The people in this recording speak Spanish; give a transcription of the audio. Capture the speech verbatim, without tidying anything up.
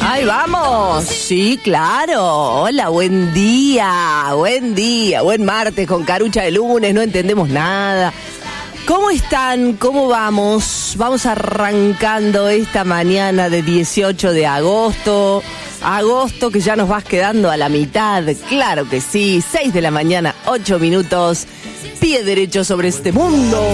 Ahí vamos. Sí, claro. Hola, buen día. Buen día. Buen martes con carucha de lunes. No entendemos nada. ¿Cómo están? ¿Cómo vamos? Vamos arrancando esta mañana de dieciocho de agosto. Agosto que ya nos vas quedando a la mitad. Claro que sí. seis de la mañana, ocho minutos. Pie derecho sobre este mundo.